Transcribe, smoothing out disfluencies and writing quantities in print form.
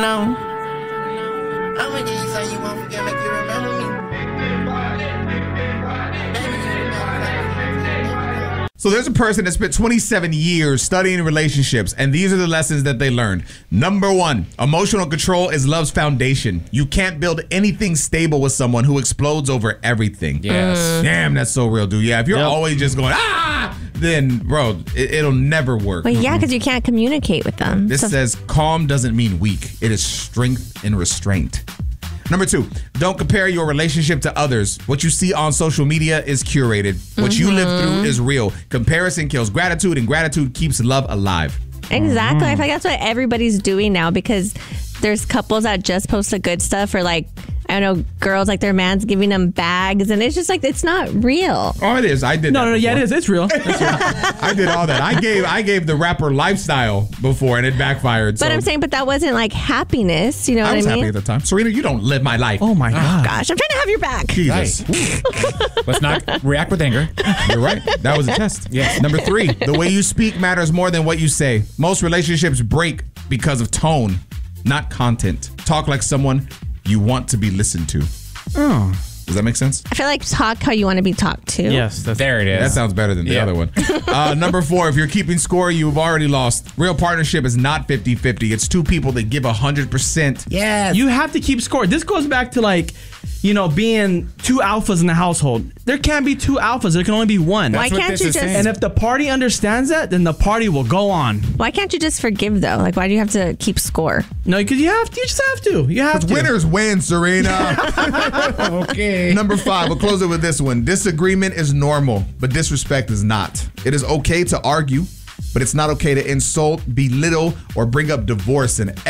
know. I'ma give you something you won't forget, make you remember me. So there's a person that spent 27 years studying relationships, and these are the lessons that they learned. Number 1, emotional control is love's foundation. You can't build anything stable with someone who explodes over everything. Yes. Damn, that's so real, dude. Yeah, if you're always just going, then, bro, it'll never work. Well, yeah, because you can't communicate with them. This says calm doesn't mean weak. It is strength and restraint. Number 2, don't compare your relationship to others. What you see on social media is curated. What you live through is real. Comparison kills gratitude, and gratitude keeps love alive. Exactly. I feel like that's what everybody's doing now, because there's couples that just post the good stuff, or like, I don't know, girls like their man's giving them bags, and it's just like, it's not real. Oh, it is. I did that before. Yeah, it is. It's real. I did all that. I gave the rapper lifestyle before, and it backfired. But I'm saying, but that wasn't like happiness. You know what I mean? I was happy at the time. Serena, you don't live my life. Oh my God. Gosh, I'm trying to have your back. Jesus. Let's not react with anger. You're right. That was a test. Yes. Number 3, the way you speak matters more than what you say. Most relationships break because of tone, not content. Talk like someone you want to be listened to. Oh. Does that make sense? I feel like talk how you want to be talked to. Yes. There it is. That sounds better than the other one. Number 4, if you're keeping score, you've already lost. Real partnership is not 50-50. It's 2 people that give 100%. Yes. You have to keep score. This goes back to like, you know, being 2 alphas in the household. There can't be 2 alphas. There can only be 1. Why can't you just? And if the party understands that, then the party will go on. Why can't you just forgive though? Like, why do you have to keep score? No, because you have to. You just have to. You have to. Winners win, Serena. Okay. Number 5, we'll close it with this one. Disagreement is normal, but disrespect is not. It is okay to argue, but it's not okay to insult, belittle, or bring up divorce in